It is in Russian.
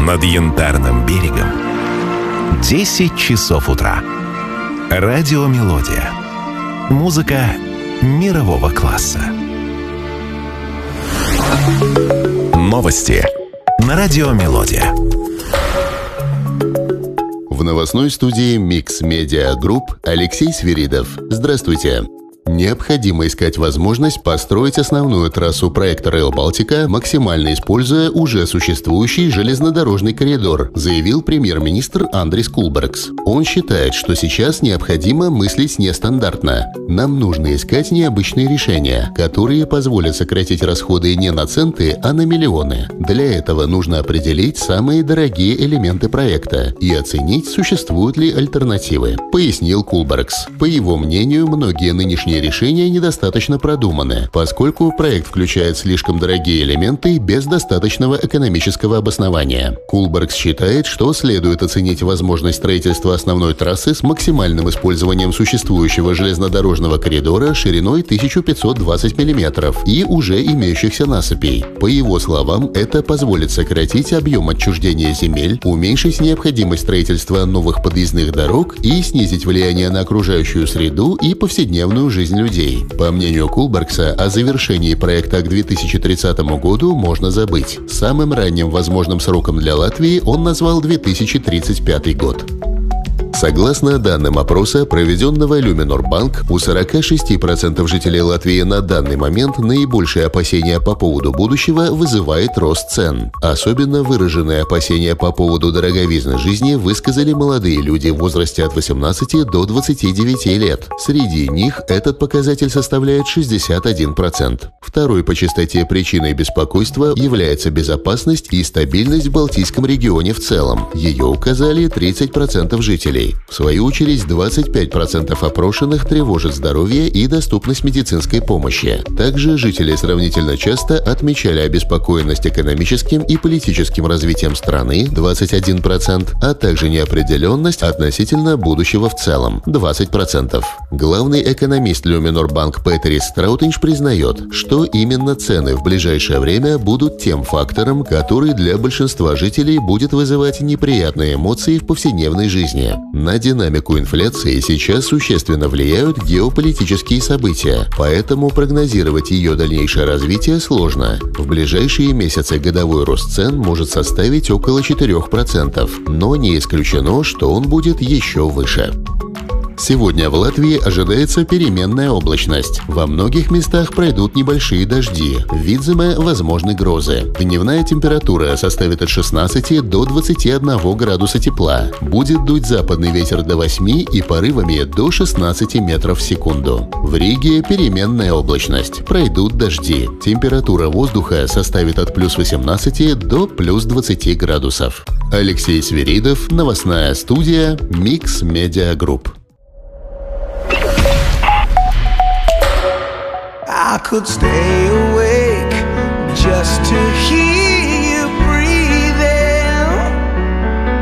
над Янтарным берегом 10 часов утра. Радиомелодия. Музыка мирового класса. Новости на Радиомелодия. В новостной студии Mix Media Group Алексей Свиридов. Здравствуйте. Необходимо искать возможность построить основную трассу проекта Rail Baltica, максимально используя уже существующий железнодорожный коридор, заявил премьер-министр Андрис Кулбергс. Он считает, что сейчас необходимо мыслить нестандартно. Нам нужно искать необычные решения, которые позволят сократить расходы не на центы, а на миллионы. Для этого нужно определить самые дорогие элементы проекта и оценить, существуют ли альтернативы, пояснил Кулбергс. По его мнению, многие нынешние решения недостаточно продуманы, поскольку проект включает слишком дорогие элементы без достаточного экономического обоснования. Кулбергс считает, что следует оценить возможность строительства основной трассы с максимальным использованием существующего железнодорожного коридора шириной 1520 мм и уже имеющихся насыпей. По его словам, это позволит сократить объем отчуждения земель, уменьшить необходимость строительства новых подъездных дорог и снизить влияние на окружающую среду и повседневную жизнь людей. По мнению Кулбергса, о завершении проекта к 2030 году можно забыть. Самым ранним возможным сроком для Латвии он назвал 2035 год. Согласно данным опроса, проведенного Luminor Bank, у 46% жителей Латвии на данный момент наибольшие опасения по поводу будущего вызывает рост цен. Особенно выраженные опасения по поводу дороговизны жизни высказали молодые люди в возрасте от 18 до 29 лет. Среди них этот показатель составляет 61%. Второй по частоте причиной беспокойства является безопасность и стабильность в Балтийском регионе в целом. Ее указали 30% жителей. В свою очередь, 25% опрошенных тревожит здоровье и доступность медицинской помощи. Также жители сравнительно часто отмечали обеспокоенность экономическим и политическим развитием страны 21%, а также неопределенность относительно будущего в целом 20%. Главный экономист Luminor Bank Петерис Страутинш признает, что именно цены в ближайшее время будут тем фактором, который для большинства жителей будет вызывать неприятные эмоции в повседневной жизни. На динамику инфляции сейчас существенно влияют геополитические события, поэтому прогнозировать ее дальнейшее развитие сложно. В ближайшие месяцы годовой рост цен может составить около 4%, но не исключено, что он будет еще выше. Сегодня в Латвии ожидается переменная облачность. Во многих местах пройдут небольшие дожди. В Видземе возможны грозы. Дневная температура составит от 16 до 21 градуса тепла. Будет дуть западный ветер до 8 и порывами до 16 метров в секунду. В Риге переменная облачность. Пройдут дожди. Температура воздуха составит от плюс 18 до плюс 20 градусов. Алексей Свиридов, новостная студия Mix Media Group. I could stay awake just to hear